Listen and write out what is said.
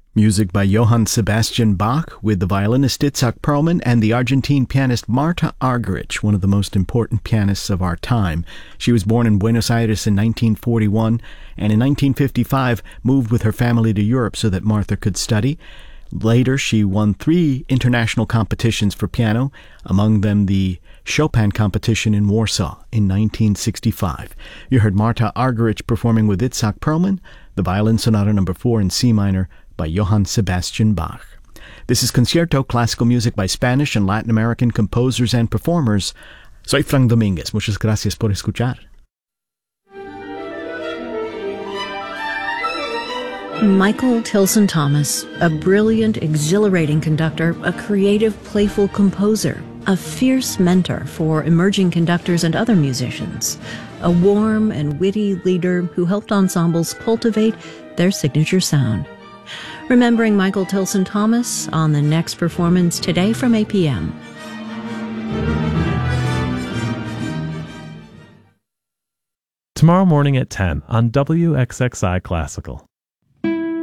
Music by Johann Sebastian Bach with the violinist Itzhak Perlman and the Argentine pianist Marta Argerich, one of the most important pianists of our time. She was born in Buenos Aires in 1941 and in 1955 moved with her family to Europe so that Martha could study. Later, she won 3 international competitions for piano, among them the Chopin competition in Warsaw in 1965. You heard Marta Argerich performing with Itzhak Perlman, the Violin Sonata No. 4 in C minor by Johann Sebastian Bach. This is Concierto, classical music by Spanish and Latin American composers and performers. Soy Frank Domínguez. Muchas gracias por escuchar. Michael Tilson Thomas, a brilliant, exhilarating conductor, a creative, playful composer, a fierce mentor for emerging conductors and other musicians, a warm and witty leader who helped ensembles cultivate their signature sound. Remembering Michael Tilson Thomas on the next performance today from 8 p.m. Tomorrow morning at 10 on WXXI Classical.